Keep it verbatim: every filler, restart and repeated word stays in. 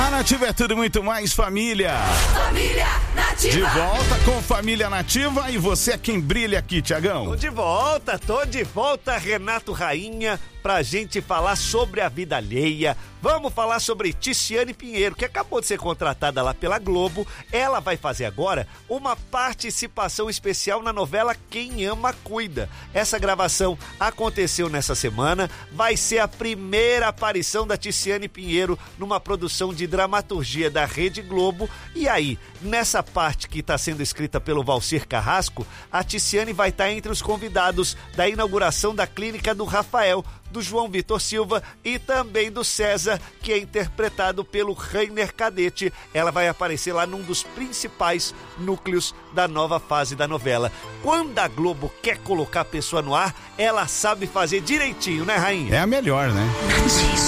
Na Nativa é tudo e muito mais, família. Família Nativa. De volta com Família Nativa e você é quem brilha aqui, Tiagão. Tô de volta, tô de volta, Renato Rainha, pra gente falar sobre a vida alheia. Vamos falar sobre Ticiane Pinheiro, que acabou de ser contratada lá pela Globo. Ela vai fazer agora uma participação especial na novela Quem Ama Cuida. Essa gravação aconteceu nessa semana, vai ser a primeira aparição da Ticiane Pinheiro numa produção de dramaturgia da Rede Globo. E aí, nessa parte que está sendo escrita pelo Valcir Carrasco, a Ticiane vai estar entre os convidados da inauguração da clínica do Rafael, do João Vitor Silva e também do César, que é interpretado pelo Rainer Cadete. Ela vai aparecer lá num dos principais núcleos da nova fase da novela. Quando a Globo quer colocar a pessoa no ar, ela sabe fazer direitinho, né, Rainha? É a melhor, né?